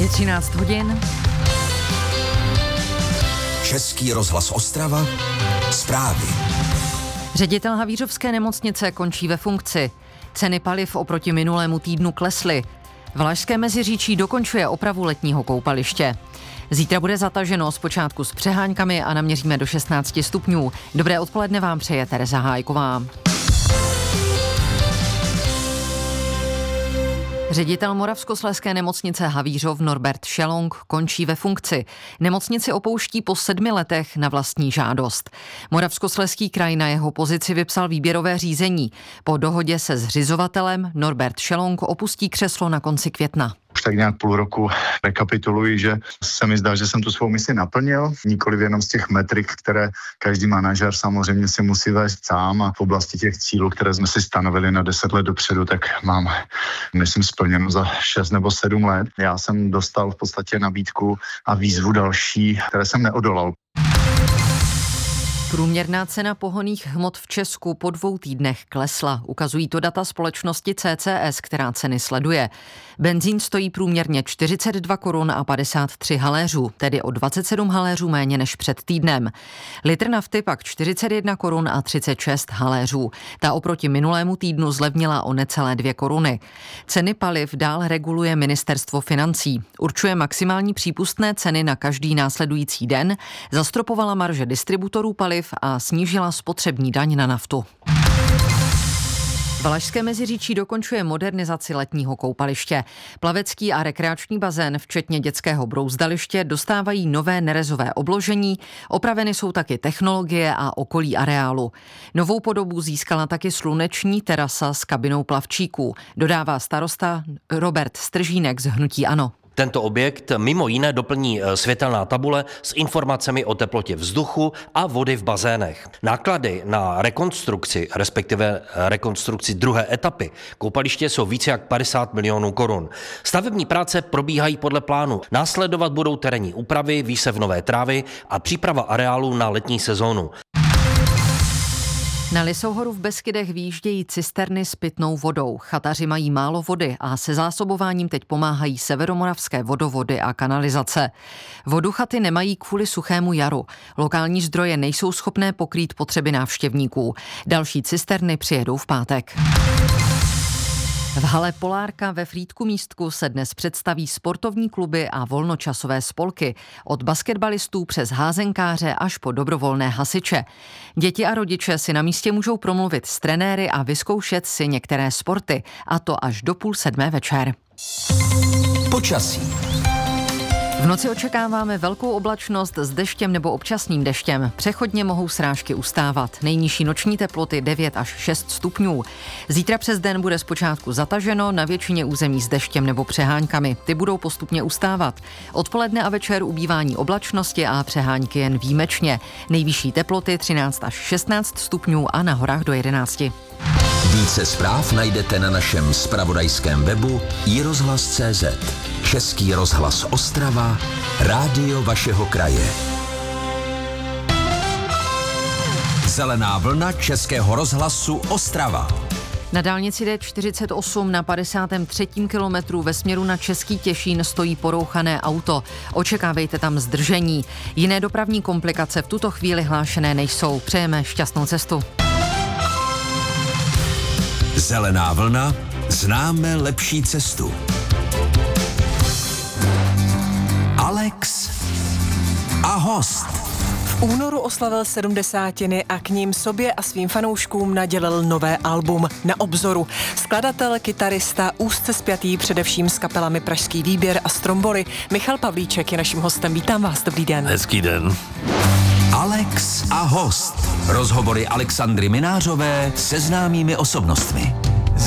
Je 13 hodin. Český rozhlas Ostrava. Zprávy. Ředitel havířovské nemocnice končí ve funkci. Ceny paliv oproti minulému týdnu klesly. Valašské Meziříčí dokončuje opravu letního koupaliště. Zítra bude zataženo, zpočátku s přeháňkami a naměříme do 16 stupňů. Dobré odpoledne vám přeje Tereza Hájková. Ředitel Moravskoslezské nemocnice Havířov Norbert Šelong končí ve funkci. Nemocnici opouští po 7 letech na vlastní žádost. Moravskoslezský kraj na jeho pozici vypsal výběrové řízení. Po dohodě se zřizovatelem Norbert Šelong opustí křeslo na konci května. Už tak nějak půl roku rekapituluji, že se mi zdá, že jsem tu svou misi naplnil, nikoliv jenom z těch metrik, které každý manažer samozřejmě si musí vést sám, a v oblasti těch cílů, které jsme si stanovili na 10 let dopředu, tak mám, myslím, splněno za 6 nebo 7 let. Já jsem dostal v podstatě nabídku a výzvu další, které jsem neodolal. Průměrná cena pohonných hmot v Česku po 2 týdnech klesla. Ukazují to data společnosti CCS, která ceny sleduje. Benzín stojí průměrně 42 korun a 53 haléřů, tedy o 27 haléřů méně než před týdnem. Litr nafty pak 41 korun a 36 haléřů. Ta oproti minulému týdnu zlevnila o necelé 2 koruny. Ceny paliv dál reguluje Ministerstvo financí. Určuje maximální přípustné ceny na každý následující den, zastropovala marže distributorů paliv a snížila spotřební daň na naftu. Valašské Meziříčí dokončuje modernizaci letního koupaliště. Plavecký a rekreační bazén, včetně dětského brouzdaliště, dostávají nové nerezové obložení, opraveny jsou taky technologie a okolí areálu. Novou podobu získala taky sluneční terasa s kabinou plavčíků, dodává starosta Robert Stržínek z hnutí ANO. Tento objekt mimo jiné doplní světelná tabule s informacemi o teplotě vzduchu a vody v bazénech. Náklady na rekonstrukci, respektive rekonstrukci druhé etapy koupaliště jsou více jak 50 milionů korun. Stavební práce probíhají podle plánu. Následovat budou terénní úpravy, výsev nové trávy a příprava areálu na letní sezónu. Na Lisouhoru v Beskydech výjíždějí cisterny s pitnou vodou. Chataři mají málo vody a se zásobováním teď pomáhají severomoravské vodovody a kanalizace. Vodu chaty nemají kvůli suchému jaru. Lokální zdroje nejsou schopné pokrýt potřeby návštěvníků. Další cisterny přijedou v pátek. V hale Polárka ve Frýdku-Místku se dnes představí sportovní kluby a volnočasové spolky. Od basketbalistů přes házenkáře až po dobrovolné hasiče. Děti a rodiče si na místě můžou promluvit s trenéry a vyzkoušet si některé sporty. A to až do 6:30 večer. Počasí. V noci očekáváme velkou oblačnost s deštěm nebo občasným deštěm. Přechodně mohou srážky ustávat. Nejnižší noční teploty 9 až 6 stupňů. Zítra přes den bude zpočátku zataženo, na většině území s deštěm nebo přeháňkami. Ty budou postupně ustávat. Odpoledne a večer ubývání oblačnosti a přeháňky jen výjimečně. Nejvyšší teploty 13 až 16 stupňů a na horách do 11. Více zpráv najdete na našem zpravodajském webu iRozhlas.cz. Český rozhlas Ostrava, rádio vašeho kraje. Zelená vlna Českého rozhlasu Ostrava. Na dálnici D48 na 53. kilometru ve směru na Český Těšín stojí porouchané auto. Očekávejte tam zdržení. Jiné dopravní komplikace v tuto chvíli hlášené nejsou. Přejeme šťastnou cestu. Zelená vlna, známe lepší cestu. Alex a host. V únoru oslavil 70 a k ním sobě a svým fanouškům nadělil nové album Na obzoru. Skladatel, kytarista, úzce spjatý především s kapelami Pražský výběr a Stromboli, Michal Pavlíček je naším hostem. Vítám vás, dobrý den. Hezký den. Alex a host. Rozhovory Alexandry Minářové se známými osobnostmi.